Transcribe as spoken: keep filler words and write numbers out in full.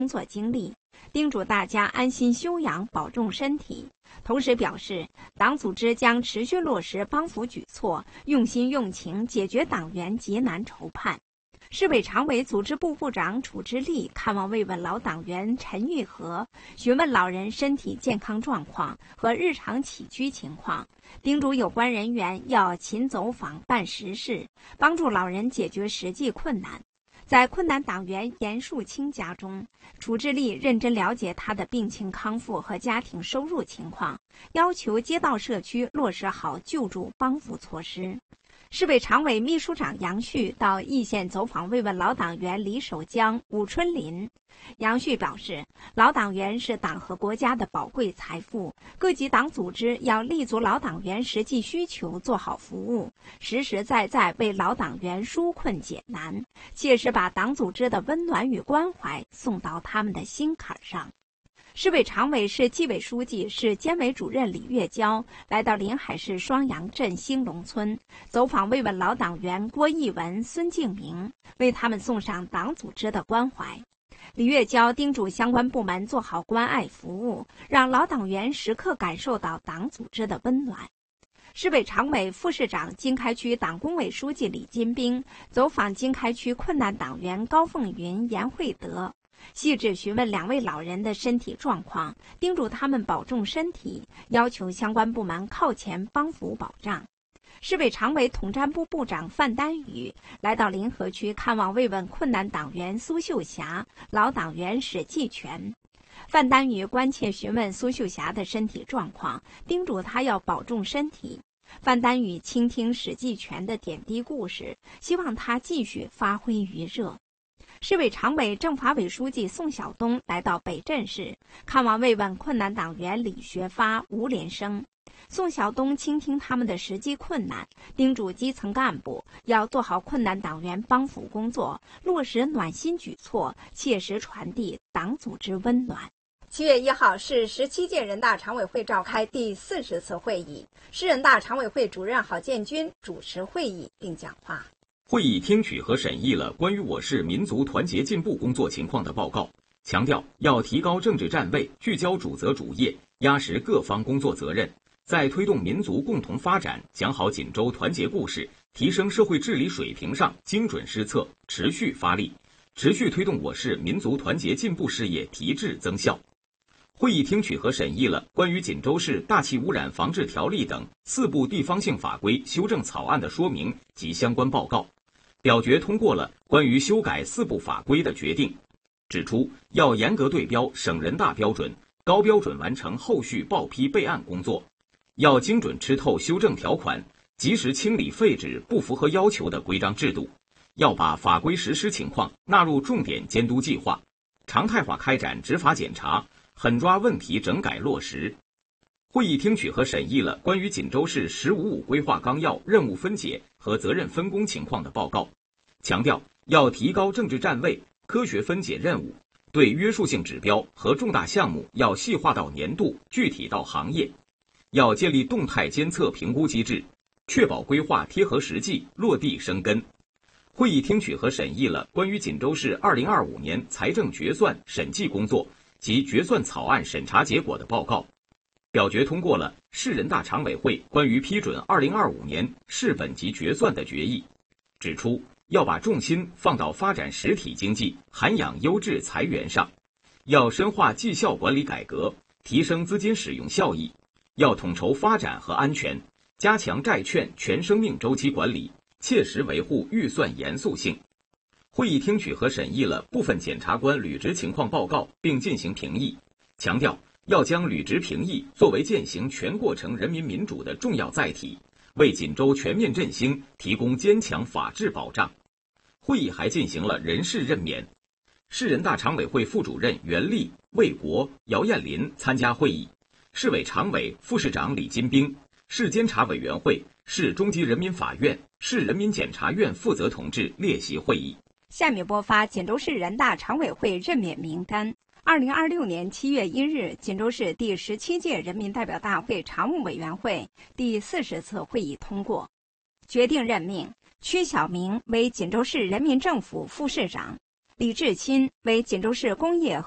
工作经历，叮嘱大家安心休养，保重身体。同时表示，党组织将持续落实帮扶举措，用心用情解决党员急难愁盼。市委常委、组织部部长楚志立看望慰问老党员陈玉和，询问老人身体健康状况和日常起居情况，叮嘱有关人员要勤走访办实事，帮助老人解决实际困难。在困难党员严树清家中，楚志立认真了解他的病情康复和家庭收入情况，要求街道社区落实好救助帮扶措施。市委常委、秘书长杨旭到易县走访慰问老党员李守江、武春林。杨旭表示，老党员是党和国家的宝贵财富，各级党组织要立足老党员实际需求，做好服务，实实在在为老党员纾困解难，切实把党组织的温暖与关怀送到他们的心坎上。市委常委、市纪委书记、市监委主任李月娇来到临海市双阳镇兴隆村，走访慰问老党员郭义文、孙敬明，为他们送上党组织的关怀。李月娇叮嘱相关部门做好关爱服务，让老党员时刻感受到党组织的温暖。市委常委、副市长、经开区党工委书记李金兵走访经开区困难党员高凤云、严慧德，细致询问两位老人的身体状况，叮嘱他们保重身体，要求相关部门靠前帮扶保障。市委常委、统战部部长范丹宇来到临河区看望慰问困难党员苏秀霞、老党员史继全。范丹宇关切询问苏秀霞的身体状况，叮嘱她要保重身体。范丹宇倾听史继全的点滴故事，希望他继续发挥余热。市委常委、政法委书记宋晓东来到北镇市看望慰问困难党员李学发、吴连生。宋晓东倾听他们的实际困难，叮嘱基层干部要做好困难党员帮扶工作，落实暖心举措，切实传递党组织温暖。七月一号，市十七届人大常委会召开第四十次会议，市人大常委会主任郝建军主持会议并讲话。 会议听取和审议了关于我市民族团结进步工作情况的报告，强调要提高政治站位，聚焦主责主业，压实各方工作责任，在推动民族共同发展、讲好锦州团结故事、提升社会治理水平上精准施策，持续发力，持续推动我市民族团结进步事业提质增效。会议听取和审议了关于锦州市大气污染防治条例等四部地方性法规修正草案的说明及相关报告，表决通过了关于修改四部法规的决定，指出要严格对标省人大标准，高标准完成后续报批备案工作，要精准吃透修正条款，及时清理废止不符合要求的规章制度，要把法规实施情况纳入重点监督计划，常态化开展执法检查，狠抓问题整改落实。会议听取和审议了关于锦州市“十五五”规划纲要任务分解和责任分工情况的报告，强调要提高政治站位，科学分解任务，对约束性指标和重大项目要细化到年度，具体到行业，要建立动态监测评估机制，确保规划贴合实际，落地生根。会议听取和审议了关于锦州市二零二五年财政决算审计工作及决算草案审查结果的报告，表决通过了市人大常委会关于批准二零二五年市本级决算的决议，指出要把重心放到发展实体经济、涵养优质财源上，要深化绩效管理改革，提升资金使用效益，要统筹发展和安全，加强债券全生命周期管理，切实维护预算严肃性。会议听取和审议了部分检察官履职情况报告并进行评议，强调要将履职评议作为践行全过程人民民主的重要载体，为锦州全面振兴提供坚强法治保障。会议还进行了人事任免，市人大常委会副主任袁立、魏国、姚艳林参加会议，市委常委、副市长李金兵，市监察委员会、市中级人民法院、市人民检察院负责同志列席会议。 下面播发锦州市人大常委会任免名单。二零二六年七月一日，锦州市第十七届人民代表大会常务委员会第四十次会议通过，决定任命曲晓明为锦州市人民政府副市长，李志钦为锦州市工业